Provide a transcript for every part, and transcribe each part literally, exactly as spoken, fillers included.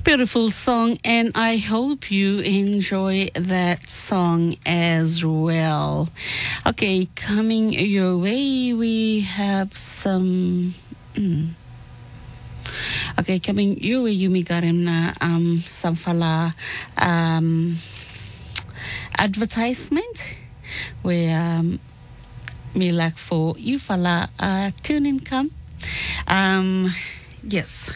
Beautiful song, and I hope you enjoy that song as well. Okay, coming your way, we have some. Mm. Okay, coming your way, Yumi Garim na um samfala um advertisement where um me like for you fala uh tune in come. Um yes.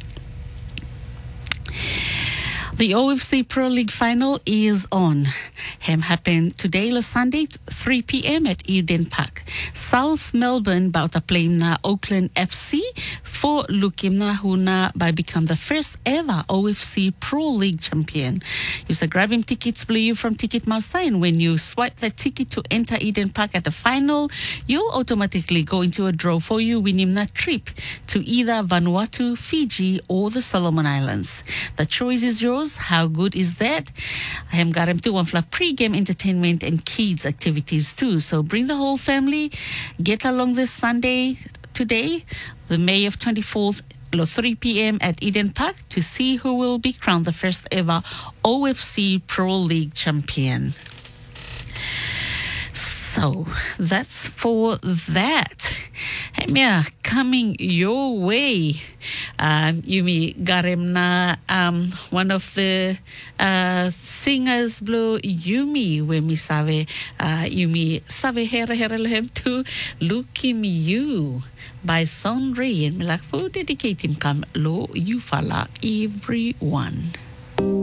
The O F C Pro League final is on. Hem happened today, on Sunday, three p.m. at Eden Park. South Melbourne bout to play na Auckland F C for looking na huna by become the first ever O F C Pro League champion. You say grabbing tickets blue from Ticketmaster, and when you swipe the ticket to enter Eden Park at the final, you'll automatically go into a draw for you winning that trip to either Vanuatu, Fiji, or the Solomon Islands. The choice is yours. How good is that? I am Garam to one for pre-game entertainment and kids activities too. So bring the whole family. Get along this Sunday today, the May of twenty-fourth, three p.m. at Eden Park to see who will be crowned the first ever O F C Pro League champion. So that's for that. Hey, Mia, coming your way. Um, Yumi Garemna, um, one of the uh, singers, Blue Yumi, where mi sabe, uh, Yumi sabe hera hera lehem to Looking You by Sondre, and me like for dedicate him come lo you fala everyone.